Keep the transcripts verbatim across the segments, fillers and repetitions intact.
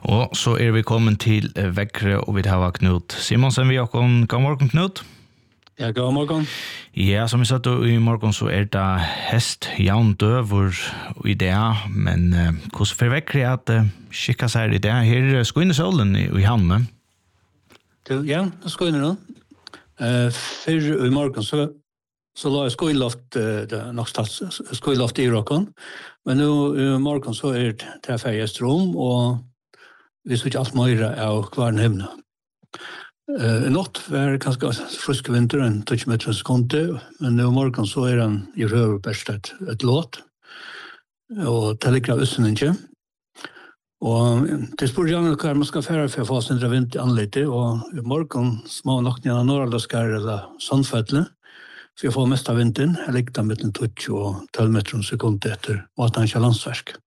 Og så er vi kommet til Vekkre, og vi har Knut Simonsen ved oss. God morgen, Knut. Ja, god morgen. Ja, som vi sa i morgen, så er det hest, Jan Døver i det, men uh, hvordan for Vekkre er at uh, skikker seg i det? Her skal inn i solen i, i Hanne. Ja, det skal inn i den. Uh, for i morgen, så, så la jeg skoiloft, uh, det er nok stats, skoiloft i Råkon, men nå i morgen så er det treffer jeg rom, og vi så ikke alt mer av kvaren hevne. Uh, Nått var ganske friske vinter, en tretty meter sekunder, men nå i morgen så er han i røver best et, et låt, og det ligger av østen ikke. Og det spør gjerne hva man skal fære for å få sin vind i anledning, og i morgen små nok ned av Norrlandskar eller Sandfettle, for å få mest av vinden, jeg ligger da mellom tretty og tolv meter sekunder etter Vatanskja landsverk.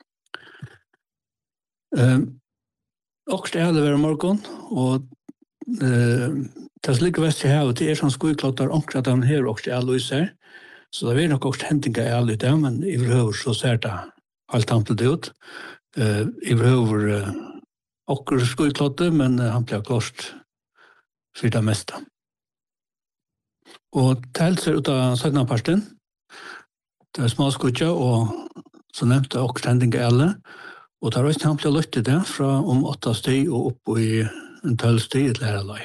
Uh, Også er det hver morgen, og uh, det som ligger vest i havet, det er sånn skuiklotter omkring at han her også er løser, så det er nok også hendinger er litt, men i hverhøver så ser det alt annet ut. Uh, I hverhøver uh, også skuiklotter, men uh, han blir klart for det meste. Og det ser ut av søgnaparten, det er små skutja, og så nevnte jeg også hendinger er alle, og det har også han ble løttet det fra om åtta steg og opp i en tølv steg i et lærerløy.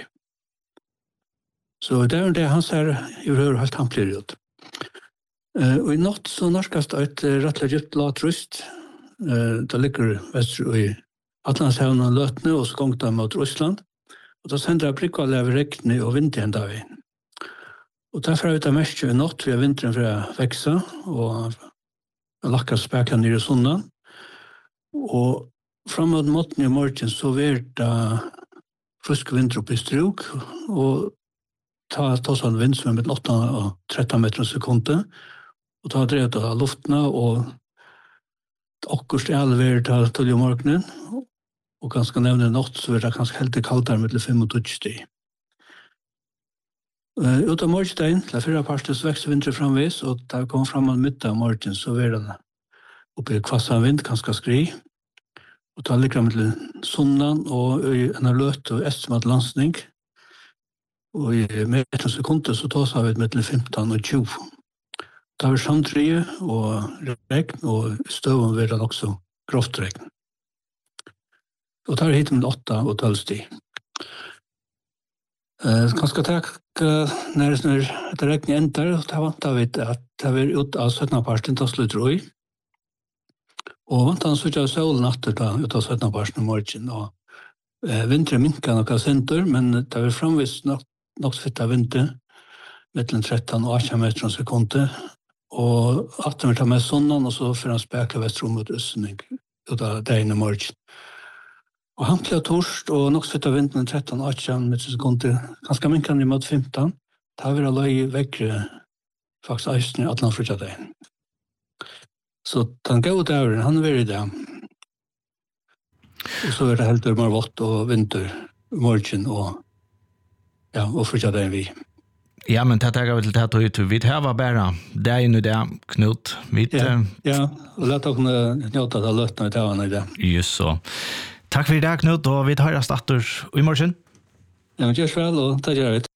Så det er det han ser i rør helt han blir ut. Uh, og i natt så norskast et rettelig djupt latrust. Uh, det ligger vestru i Atlantshavn og Løtene, og så gongt det mot Russland. Og da sender jeg prikk av rekne og vind igjen da vi. Og derfor er vi det mest i natt, vi har vinteren for å vekse, og lakker spekler nere i sundan. Og framåt måten i morgen så er det friske vinter opp i struk, og ta, ta sånn vind som er med åtta og tretton meter sekunder, og ta drevet av luftene, og akkurat er alle ved til til i morgenen, og ganske nevne natt, så er det ganske helt kaldere med fem og tjue stig. Uh, ut av morgenstein, det er fire parstens vekst vinter framvis, og da vi kommer frem av middag av morgen, så er det oppe i kvassa vind, ganske skri, og da ligger det med sundan, og i en løt og estimat landsning, og i meter sekunder så tar vi med femton og tjue. Da har vi samtrye og regn, og støven vil det også grovt regn. Og da er hit med åtta og tolv stig. Uh, ganske takk når det regner ender, og da vantar vi at det er ut av syttende-parten til slutter også. Og vant han så ikke solen natter da, ut av syttende-parten i morgen, og eh, vinteren minker noen senter, men det er framvist nok, nok fitt av vinter, mellom tretton og eighteen meter sekunder, og atten vil ta med sonnen, og så får han spekler vestrom mot østning ut av dagen i morgen. Og han ble torst, og nok fitt av vinteren tretton og eighteen meter sekunder, ganske minker i mot femton, da vil jeg løye vekkere faktisk eisen i Atlantsfrutjadagen. Så den gode døren, han er i det. Og så er det helt mer vått og vinter, morgen og, ja, og Frutjadagen vi. Ja, men det er vel til at du vet her var bare, det er jo det, Knut. Vet, ja, ja, og la dere njøte av løtene i tøvene i det. Just så. Takk for det, Knut, og vi tar oss datter i morgen. Ja, men gjør så vel, og takk gjør vi.